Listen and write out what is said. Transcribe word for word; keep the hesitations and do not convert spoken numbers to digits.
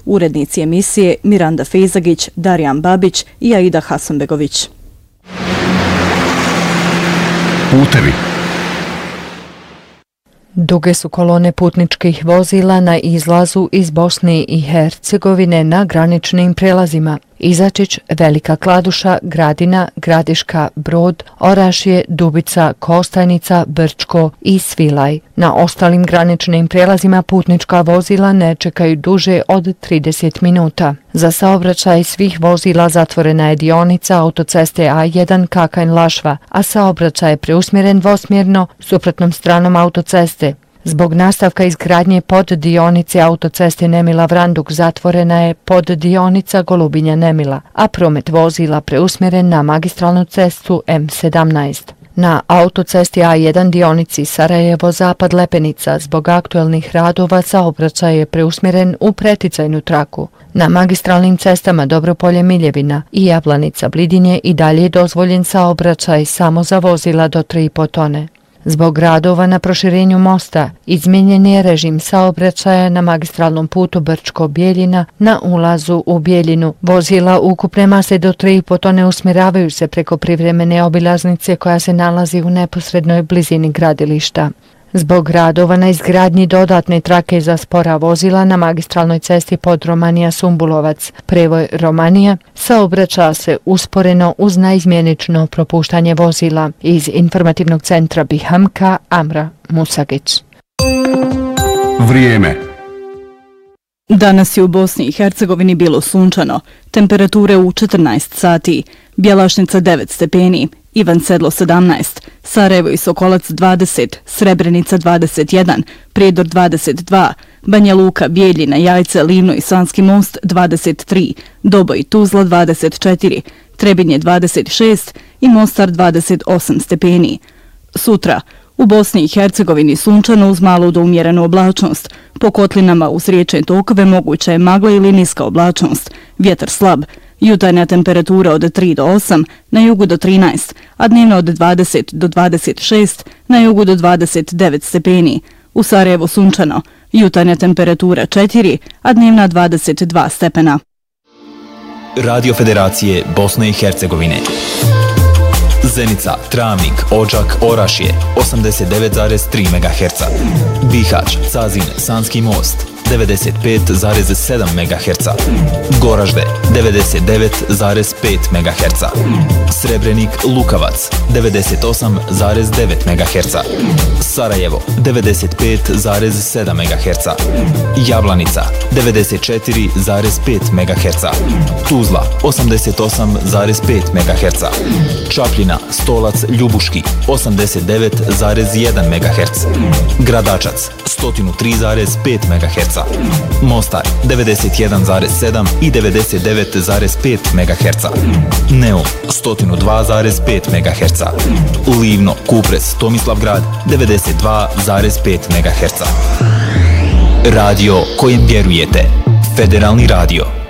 Urednici emisije Miranda Fejzagić, Darijan Babić i Aida Hasanbegović. Putevi. Duge su kolone putničkih vozila na izlazu iz Bosne i Hercegovine na graničnim prelazima. Izačić, Velika Kladuša, Gradina, Gradiška, Brod, Orašje, Dubica, Kostajnica, Brčko i Svilaj. Na ostalim graničnim prelazima putnička vozila ne čekaju duže od trideset minuta. Za saobraćaj svih vozila zatvorena je dionica autoceste A jedan Kakanj-Lašva, a saobraćaj je preusmjeren dvosmjerno suprotnom stranom autoceste. Zbog nastavka izgradnje poddionice autoceste Nemila-Vranduk zatvorena je poddionica Golubinja-Nemila, a promet vozila preusmjeren na magistralnu cestu M sedamnaest. Na autocesti A jedan dionici Sarajevo-Zapad-Lepenica zbog aktuelnih radova saobraćaj je preusmjeren u preticajnu traku. Na magistralnim cestama Dobropolje-Miljevina i Jablanica-Blidinje i dalje je dozvoljen saobraćaj samo za vozila do tri i po tone. Zbog radova na proširenju mosta izmijenjen je režim saobraćaja na magistralnom putu Brčko-Bijeljina na ulazu u Bijeljinu. Vozila ukupne mase do tri i po tone usmjeravaju se preko privremene obilaznice koja se nalazi u neposrednoj blizini gradilišta. Zbog radova na izgradnji dodatne trake za spora vozila na magistralnoj cesti pod Romanija-Sumbulovac, prevoj Romanija, saobraća se usporeno uz naizmjenično propuštanje vozila. Iz informativnog centra Bihamka, Amra Musagić. Vrijeme. Danas je u Bosni i Hercegovini bilo sunčano. Temperature u četrnaest sati. Bjelašnica devet stepeni. Ivan Sedlo sedamnaest, Sarajevo i Sokolac dvadeset, Srebrenica dvadeset jedan, Prijedor dvadeset dva, Banja Luka, Bijeljina, Jajce, Livno i Sanski most dvadeset tri, Doboj i Tuzla dvadeset četiri, Trebinje dvadeset šest i Mostar dvadeset osam stepeni. Sutra u Bosni i Hercegovini sunčano uz malu do umjerenu oblačnost. Po kotlinama uz riječne tokove moguća je magla ili niska oblačnost. Vjetar slab. Jutarnja temperatura od tri do osam, na jugu do trinaest, a dnevno od dvadeset do dvadeset šest, na jugu do dvadeset devet stepeni. U Sarajevu sunčano. Jutarnja temperatura četiri, a dnevna dvadeset dva stepena. Radio Federacije Bosne i Hercegovine. Zenica, Travnik, Odžak, Orašje osamdeset devet zarez tri megaherca. Bihać, Cazin, Sanski most devedeset pet zarez sedam megaherca. Goražde devedeset devet zarez pet megaherca. Srebrenik, Lukavac devedeset osam zarez devet megaherca. Sarajevo devedeset pet zarez sedam megaherca. Jablanica devedeset četiri zarez pet megaherca. Tuzla osamdeset osam zarez pet megaherca. Čapljina, Stolac, Ljubuški osamdeset devet zarez jedan megaherc. Gradačac sto tri zarez pet megaherca. Mostar devedeset jedan zarez sedam i devedeset devet zarez pet megaherca. Neum sto dva zarez pet megaherca. Livno, Kupres, Tomislavgrad devedeset dva zarez pet megaherca. Radio kojem vjerujete. Federalni radio.